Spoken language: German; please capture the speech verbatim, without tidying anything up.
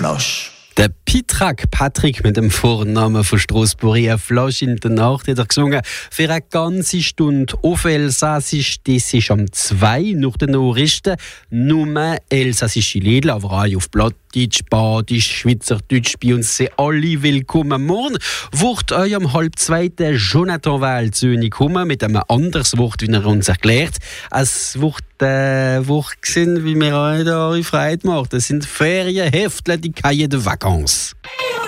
Flasch. Der Pitrak Patrick mit dem Vornamen von Strasbourg, eine Flasche in der Nacht, hat er gesungen. Für eine ganze Stunde auf Elsassisch, das ist am zwei nach den Nachrichten. Nur elsassische Lieder, aber auch auf Plattdeutsch, Badisch, Schweizerdeutsch, bei uns sind alle willkommen. Morgen wird euch um halb zwei der Jonathan Weil zu uns kommen, mit einem anderes Wort, wie er uns erklärt. Es wird äh, Woche gesehen, wie wir euch da eure Freude macht. Das sind Ferienheftle, die Cahiers de Vacances.